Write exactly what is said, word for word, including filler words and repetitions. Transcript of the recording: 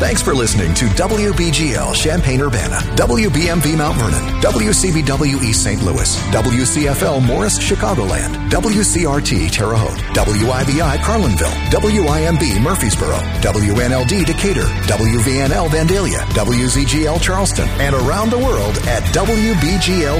Thanks for listening to W B G L Champaign-Urbana, W B M V Mount Vernon, W C B W East Saint Louis, W C F L Morris Chicagoland, W C R T Terre Haute, W I B I Carlinville, W I M B Murfreesboro, W N L D Decatur, W V N L Vandalia, W Z G L Charleston, and around the world at W B G L